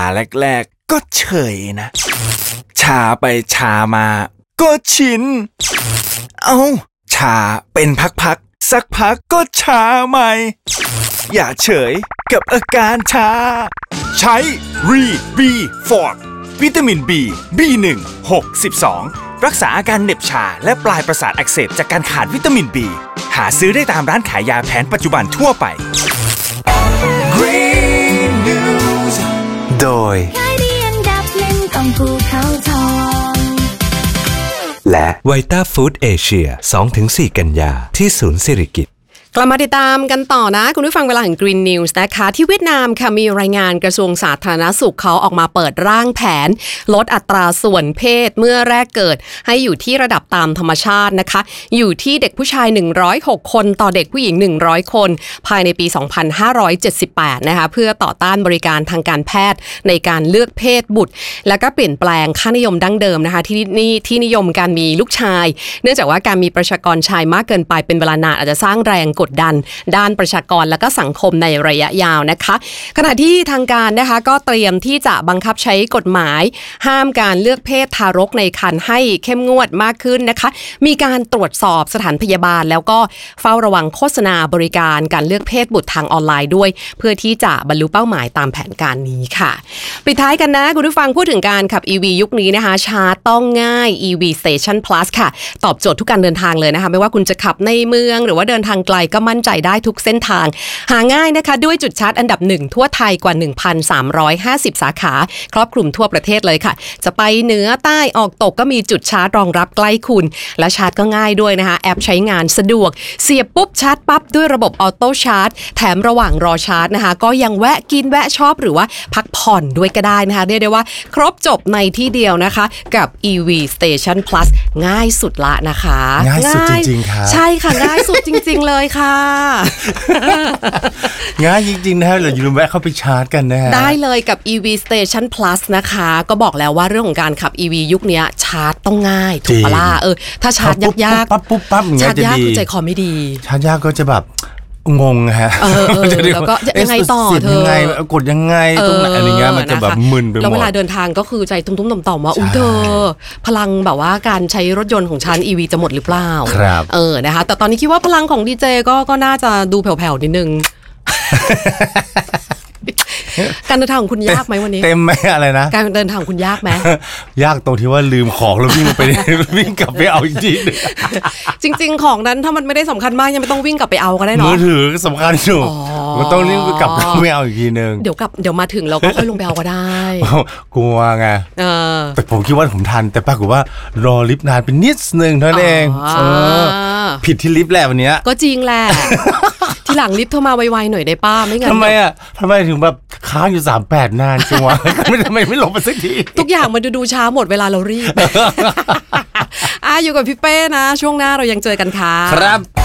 แรกๆก็เฉยนะชาไปชามาก็ชินชาเป็นพักๆสักพักก็ชาใหม่อย่าเฉยกับอาการชาใช้รีบีฟอร์ดวิตามิน B B1 6 12รักษาอาการเหน็บชาและปลายประสาทอักเสบจากการขาดวิตามิน B หาซื้อได้ตามร้านขายยาแผนปัจจุบันทั่วไป Green News โดยและไวต้าฟู้ดเอเชีย 2-4 กันยาที่ศูนย์สิริกิติ์กลับมาติดตามกันต่อนะคุณผู้ฟังเวลาของ Green News นะคะที่เวียดนามค่ะมีรายงานกระทรวงสาธารณสุขเขาออกมาเปิดร่างแผนลดอัตราส่วนเพศเมื่อแรกเกิดให้อยู่ที่ระดับตามธรรมชาตินะคะอยู่ที่เด็กผู้ชาย106คนต่อเด็กผู้หญิง100คนภายในปี2578นะคะเพื่อต่อต้านบริการทางการแพทย์ในการเลือกเพศบุตรแล้วก็เปลี่ยนแปลงค่านิยมดั้งเดิมนะคะที่นิยมการมีลูกชายเนื่องจากว่าการมีประชากรชายมากเกินไปเป็นเวลานานอาจจะสร้างแรงกดดันด้านประชากรและก็สังคมในระยะยาวนะคะขณะที่ทางการนะคะก็เตรียมที่จะบังคับใช้กฎหมายห้ามการเลือกเพศทารกในครรภ์ให้เข้มงวดมากขึ้นนะคะมีการตรวจสอบสถานพยาบาลแล้วก็เฝ้าระวังโฆษณาบริการการเลือกเพศบุตรทางออนไลน์ด้วยเพื่อที่จะบรรลุเป้าหมายตามแผนการนี้ค่ะปิดท้ายกันนะคุณผู้ฟังพูดถึงการขับ EV ยุคนี้นะคะชาร์จต้องง่าย EV Station Plus ค่ะตอบโจทย์ทุกการเดินทางเลยนะคะไม่ว่าคุณจะขับในเมืองหรือว่าเดินทางไกลก็มั่นใจได้ทุกเส้นทางหาง่ายนะคะด้วยจุดชาร์จอันดับ1ทั่วไทยกว่า 1,350 สาขาครอบคลุมทั่วประเทศเลยค่ะจะไปเหนือใต้ออกตกก็มีจุดชาร์จรองรับใกล้คุณและชาร์จก็ง่ายด้วยนะคะแอปใช้งานสะดวกเสียบปุ๊บชาร์จปั๊บด้วยระบบออโต้ชาร์จแถมระหว่างรอชาร์จนะคะก็ยังแวะกินแวะชอบหรือว่าพักผ่อนด้วยก็ได้นะคะเรียกได้ว่าครบจบในที่เดียวนะคะกับ EV Station Plus ง่ายสุดละนะคะง่ายสุดจริงๆค่ะใช่ค่ะง่ายสุดจริงๆเลยค่ะง่ายจริงๆนะเราอย่าลืมแวะเข้าไปชาร์จกันนะฮะได้เลยกับ EV Station Plus นะคะก็บอกแล้วว่าเรื่องของการขับ EV ยุคนี้ชาร์จต้องง่ายถูกปะล่ะถ้าชาร์จยากๆปั๊บอย่างเงี้ยจะดีชาร์จยากคือใจคอไม่ดีชาร์จยากก็จะแบบงงฮะแล้วก็ยังไงต่อเธอกดยังไงตรงไหนอะไรเงี้ยมันจะแบบมึนไปหมดแล้วเวลาเดินทางก็คือใจตุ้มๆต่อมๆว่าเธอพลังแบบว่าการใช้รถยนต์ของฉัน EV จะหมดหรือเปล่าครับนะคะแต่ตอนนี้คิดว่าพลังของดีเจก็น่าจะดูแผ่วๆนิดนึงการเดินทางของคุณยากไหมวันนี้เต็มไหมอะไรนะการเดินทางคุณยากไหมยากตรงที่ว่าลืมของแล้ววิ่งไปวิ่งกลับไปเอาอีกทีนึงจริงๆของนั้นถ้ามันไม่ได้สำคัญมากยังไม่ต้องวิ่งกลับไปเอาก็ได้เนาะมือถือสำคัญอยู่มันต้องรีบกลับไปเอาอีกทีนึงเดี๋ยวมาถึงเราก็ค่อยลงไปเอาก็ได้กลัวไงแต่ผมคิดว่าผมทันแต่ปรากฏว่ารอลิฟต์นานเป็นนิดนึงเท่านั้นเองผิดที่ลิฟต์แหละวันนี้ก็จริงแหละทีหลังลิฟต์โทรมาไวๆหน่อยได้ป้าไม่งั้นทำไมถึงแบบค้างอยู่38นานจังวะทำไมไม่ลงมาสักทีทุกอย่างมันดูช้าหมดเวลาเรารีบอยู่กับพี่เป้นะช่วงหน้าเรายังเจอกันค่ะครับ